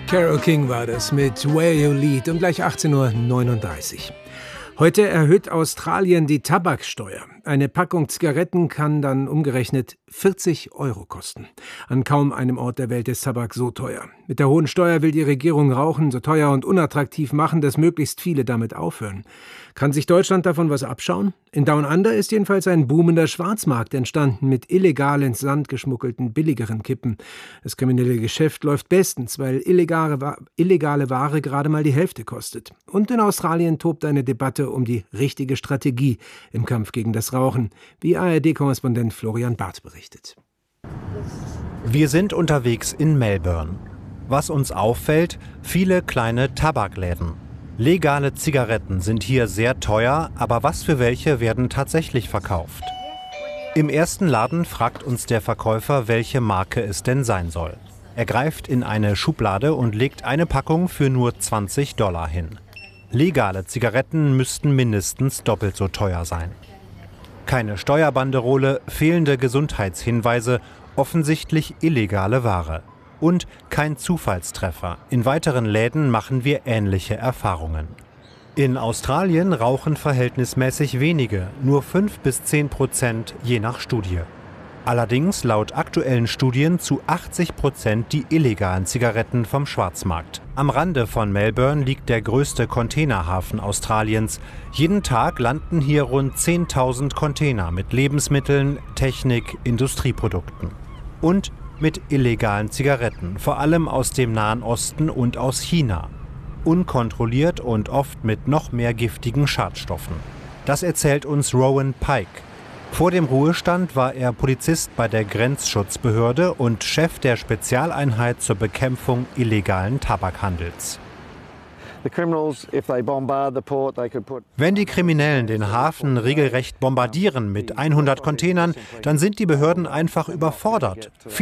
Carole King war das mit Where You Lead um gleich 18:39 Uhr. Heute erhöht Australien die Tabaksteuer. Eine Packung Zigaretten kann dann umgerechnet 40 € kosten. An kaum einem Ort der Welt ist Tabak so teuer. Mit der hohen Steuer will die Regierung Rauchen so teuer und unattraktiv machen, dass möglichst viele damit aufhören. Kann sich Deutschland davon was abschauen? In Down Under ist jedenfalls ein boomender Schwarzmarkt entstanden mit illegal ins Land geschmuggelten, billigeren Kippen. Das kriminelle Geschäft läuft bestens, weil illegale Ware gerade mal die Hälfte kostet. Und in Australien tobt eine Debatte um die richtige Strategie im Kampf gegen das Rauchen, wie ARD-Korrespondent Florian Barth berichtet. Wir sind unterwegs in Melbourne. Was uns auffällt, viele kleine Tabakläden. Legale Zigaretten sind hier sehr teuer, aber was für welche werden tatsächlich verkauft? Im ersten Laden fragt uns der Verkäufer, welche Marke es denn sein soll. Er greift in eine Schublade und legt eine Packung für nur $20 hin. Legale Zigaretten müssten mindestens doppelt so teuer sein. Keine Steuerbanderole, fehlende Gesundheitshinweise, offensichtlich illegale Ware. Und kein Zufallstreffer. In weiteren Läden machen wir ähnliche Erfahrungen. In Australien rauchen verhältnismäßig wenige, nur 5-10% je nach Studie. Allerdings laut aktuellen Studien zu 80% die illegalen Zigaretten vom Schwarzmarkt. Am Rande von Melbourne liegt der größte Containerhafen Australiens. Jeden Tag landen hier rund 10.000 Container mit Lebensmitteln, Technik, Industrieprodukten. Und mit illegalen Zigaretten, vor allem aus dem Nahen Osten und aus China. Unkontrolliert und oft mit noch mehr giftigen Schadstoffen. Das erzählt uns Rowan Pike. Vor dem Ruhestand war er Polizist bei der Grenzschutzbehörde und Chef der Spezialeinheit zur Bekämpfung illegalen Tabakhandels. Wenn die Kriminellen den Hafen regelrecht bombardieren mit 100 Containern, dann sind die Behörden einfach überfordert.